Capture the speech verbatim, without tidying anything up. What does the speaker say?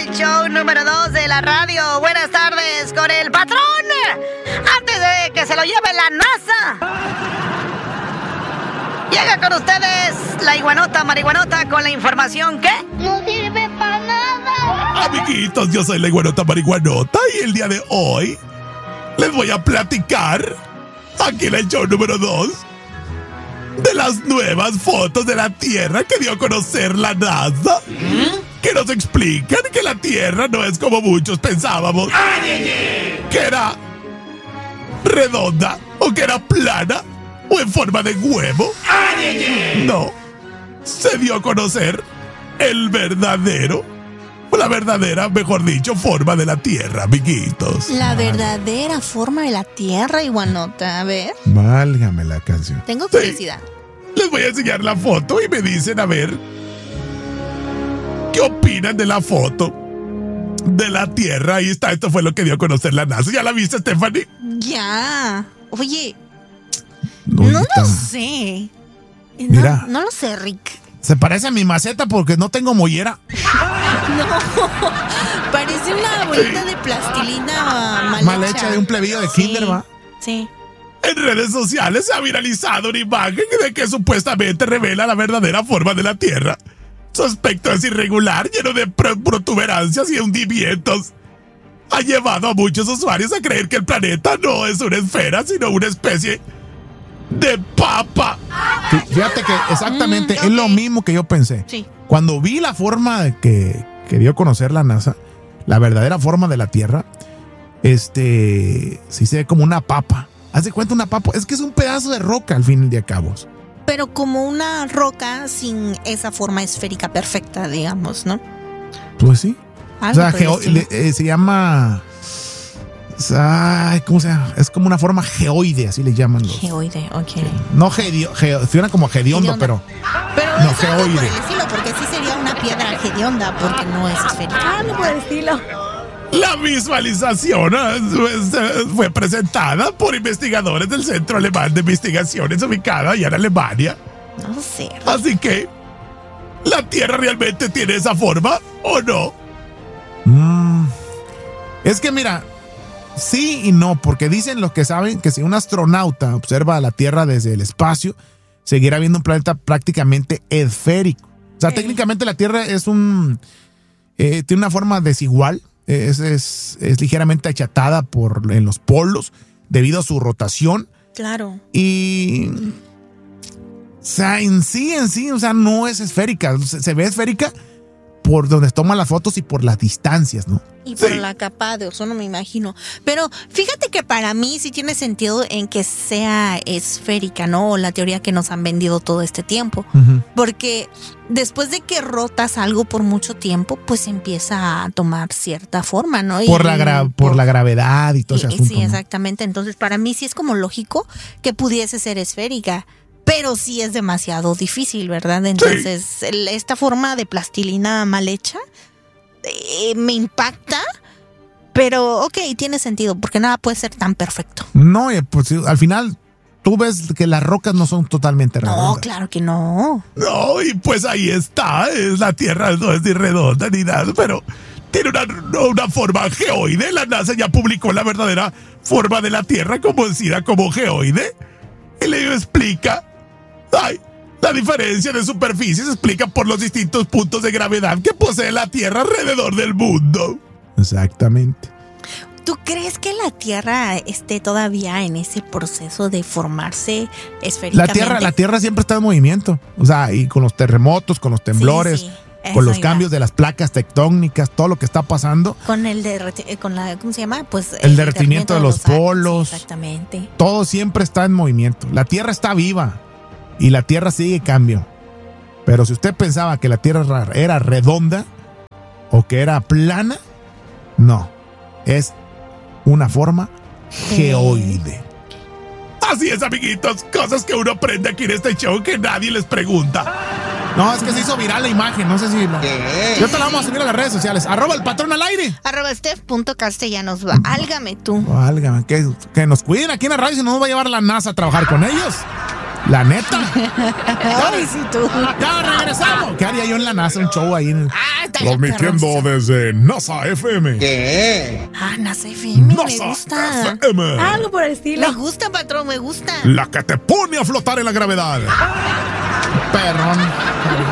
el show número dos de la radio. Buenas tardes con el patrón. Antes de que se lo lleve la NASA, llega con ustedes la iguanota marihuanota con la información que no sirve para nada. Amiguitos, yo soy la iguanota marihuanota y el día de hoy les voy a platicar aquí en el show número dos de las nuevas fotos de la Tierra que dio a conocer la NASA. ¿Mm? Que nos explican que la Tierra no es como muchos pensábamos. Que era redonda o que era plana o en forma de huevo. No. Se dio a conocer el verdadero, la verdadera, mejor dicho, forma de la Tierra, amiguitos. La verdadera forma de la Tierra, iguanota. A ver. Válgame la canción. Tengo curiosidad. Sí. Les voy a enseñar la foto y me dicen, a ver, ¿qué opinan de la foto de la Tierra? Ahí está, esto fue lo que dio a conocer la NASA. ¿Ya la viste, Stephanie? Ya. Oye, no, no lo sé. Mira. No, no lo sé, Rick. Se parece a mi maceta porque no tengo mollera. No, parece una bolita sí. de plastilina mal, mal hecha. hecha de un plebillo de sí. kinder, ¿va? Sí. En redes sociales se ha viralizado una imagen de que supuestamente revela la verdadera forma de la Tierra. Su aspecto es irregular, lleno de protuberancias y hundimientos. Ha llevado a muchos usuarios a creer que el planeta no es una esfera, sino una especie de papa. Fíjate que exactamente mm, okay. es lo mismo que yo pensé. Sí. Cuando vi la forma que, que dio a conocer la NASA, la verdadera forma de la Tierra, este, sí se ve como una papa. Haz de cuenta una papa, es que es un pedazo de roca al fin de cabo. Pero como una roca sin esa forma esférica perfecta, digamos, ¿no? Pues sí. Algo o sea, geo, le, eh, se llama... Ay, ¿cómo se llama? Es como una forma geoide, así le llaman los. Geoide, ok. No gedio, ge, suena como hediondo, pero. Pero no, geoide. Por el estilo, porque sí sería una piedra hedionda, porque no es esférica. Ah, no por el estilo. La visualización fue presentada por investigadores del Centro Alemán de Investigaciones ubicado allá en Alemania. No sé. Así que, ¿la Tierra realmente tiene esa forma o no? Mm, es que mira, sí y no, porque dicen los que saben que si un astronauta observa la Tierra desde el espacio, seguirá viendo un planeta prácticamente esférico. O sea, sí. técnicamente la Tierra es un eh, tiene una forma desigual. Es, es, es ligeramente achatada por, en los polos debido a su rotación. Claro. Y, o sea, en sí, en sí, o sea, no es esférica. Se, se ve esférica por donde toman las fotos y por las distancias, ¿no? Y por sí. la capa de ozono, me imagino. Pero fíjate que para mí sí tiene sentido en que sea esférica, ¿no? La teoría que nos han vendido todo este tiempo. Uh-huh. Porque después de que rotas algo por mucho tiempo, pues empieza a tomar cierta forma, ¿no? Por, y, la, gra- por, por la gravedad y todo ese asunto. Sí, exactamente. ¿no? Entonces, para mí sí es como lógico que pudiese ser esférica. Pero sí es demasiado difícil, ¿verdad? Entonces, sí. esta forma de plastilina mal hecha eh, me impacta, pero ok, tiene sentido, porque nada puede ser tan perfecto. No, pues al final tú ves que las rocas no son totalmente redondas. No, claro que no. No, y pues ahí está, es la Tierra no es ni redonda ni nada, pero tiene una, una forma geoide. La NASA ya publicó la verdadera forma de la Tierra, conocida como geoide, y le explica... Ay, la diferencia de superficie se explica por los distintos puntos de gravedad que posee la Tierra alrededor del mundo. Exactamente. ¿Tú crees que la Tierra esté todavía en ese proceso de formarse esféricamente? La Tierra, la Tierra siempre está en movimiento. O sea, y con los terremotos, con los temblores, sí, sí. con los cambios de las placas tectónicas, todo lo que está pasando. Con el derreti- con la, ¿cómo se llama? Pues el, el derretimiento de los, de los polos. Sí, exactamente. Todo siempre está en movimiento. La Tierra está viva. Y la Tierra sigue cambio. Pero si usted pensaba que la Tierra era redonda o que era plana, no. Es una forma geoide. Así es, amiguitos. Cosas que uno aprende aquí en este show que nadie les pregunta. No, es que se hizo viral la imagen. No sé si... La... Yo te la vamos a subir a las redes sociales. Arroba el patrón al aire. Arroba Steph.castellanos. Álgame tú. Álgame. Que, que nos cuiden aquí en la radio, si no nos va a llevar la NASA a trabajar con ellos. La neta. Ay, sí, tú. Ya regresamos. ¿Qué haría yo en la NASA? Un show ahí. En... Ah, estaría transmitiendo perroncísimo. desde NASA F M. ¿Qué? Ah, NASA F M, me NASA gusta. F M. Algo por el estilo. Me gusta, patrón, me gusta. La que te pone a flotar en la gravedad. Perrón.